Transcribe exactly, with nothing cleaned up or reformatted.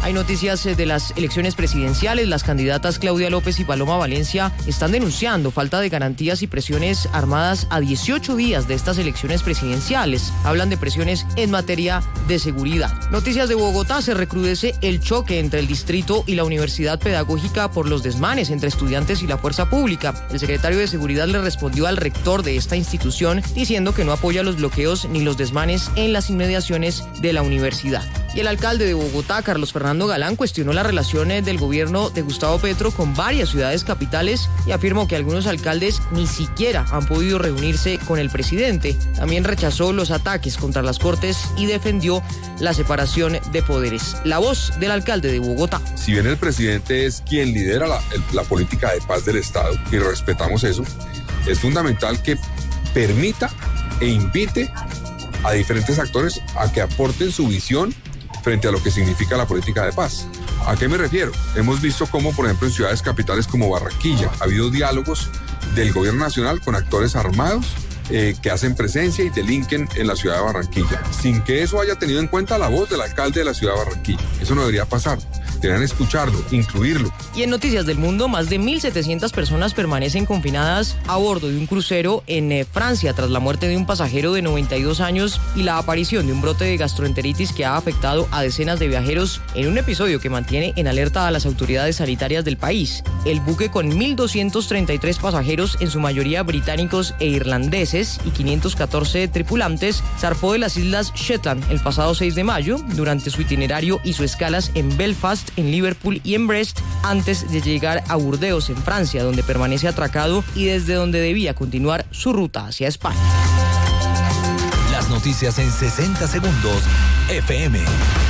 Hay noticias de las elecciones presidenciales. Las candidatas Claudia López y Paloma Valencia están denunciando falta de garantías y presiones armadas a dieciocho días de estas elecciones presidenciales. Hablan de presiones en materia de seguridad. Noticias de Bogotá. Se recrudece el choque entre el distrito y la Universidad Pedagógica por los desmanes entre estudiantes y la fuerza pública. El secretario de Seguridad le respondió al rector de esta institución diciendo que no apoya los bloqueos ni los desmanes en las inmediaciones de la universidad. Y el alcalde de Bogotá, Carlos Fernando Galán, cuestionó las relaciones del gobierno de Gustavo Petro con varias ciudades capitales y afirmó que algunos alcaldes ni siquiera han podido reunirse con el presidente. También rechazó los ataques contra las Cortes y defendió la separación de poderes. La voz del alcalde de Bogotá. Si bien el presidente es quien lidera la, la política de paz del Estado, y respetamos eso, es fundamental que permita e invite a diferentes actores a que aporten su visión frente a lo que significa la política de paz. ¿A qué me refiero? Hemos visto cómo, por ejemplo, en ciudades capitales como Barranquilla, ha habido diálogos del gobierno nacional con actores armados eh, que hacen presencia y delinquen en la ciudad de Barranquilla, sin que eso haya tenido en cuenta la voz del alcalde de la ciudad de Barranquilla. Eso no debería pasar. Deberían escucharlo, incluirlo. Y en Noticias del Mundo, más de mil setecientas personas permanecen confinadas a bordo de un crucero en eh, Francia tras la muerte de un pasajero de noventa y dos años y la aparición de un brote de gastroenteritis que ha afectado a decenas de viajeros en un episodio que mantiene en alerta a las autoridades sanitarias del país. El buque con mil doscientos treinta y tres pasajeros, en su mayoría británicos e irlandeses, y quinientos catorce tripulantes, zarpó de las islas Shetland el pasado seis de mayo. Durante su itinerario hizo escalas en Belfast, en Liverpool y en Brest antes de llegar a Burdeos, en Francia, donde permanece atracado y desde donde debía continuar su ruta hacia España. Las noticias en sesenta segundos, F M.